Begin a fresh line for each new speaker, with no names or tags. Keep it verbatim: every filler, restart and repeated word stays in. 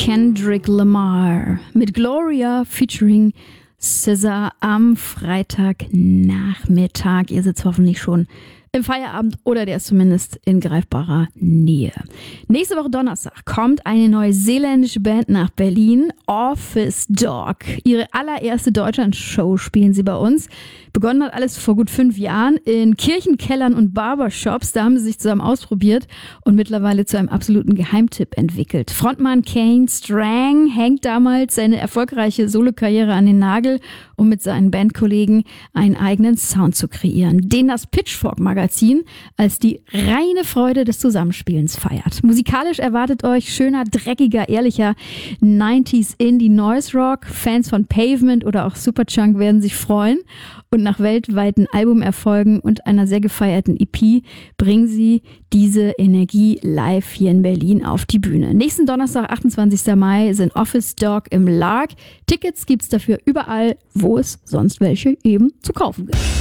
Kendrick Lamar mit Gloria featuring S Z A am Freitagnachmittag. Ihr sitzt hoffentlich schon im Feierabend oder der ist zumindest in greifbarer Nähe. Nächste Woche Donnerstag kommt eine neuseeländische Band nach Berlin, Office Dog. Ihre allererste Deutschland-Show spielen sie bei uns. Begonnen hat alles vor gut fünf Jahren in Kirchenkellern und Barbershops. Da haben sie sich zusammen ausprobiert und mittlerweile zu einem absoluten Geheimtipp entwickelt. Frontmann Kane Strang hängt damals seine erfolgreiche Solokarriere an den Nagel, um mit seinen Bandkollegen einen eigenen Sound zu kreieren, den das Pitchfork-Magazin als die reine Freude des Zusammenspielens feiert. Musikalisch erwartet euch schöner, dreckiger, ehrlicher neunziger Indie Noise Rock. Fans von Pavement oder auch Superchunk werden sich freuen. Und nach weltweiten Albumerfolgen und einer sehr gefeierten E P bringen sie diese Energie live hier in Berlin auf die Bühne. Nächsten Donnerstag, achtundzwanzigster Mai, sind Office Dog im Lark. Tickets gibt's dafür überall, wo es sonst welche eben zu kaufen gibt.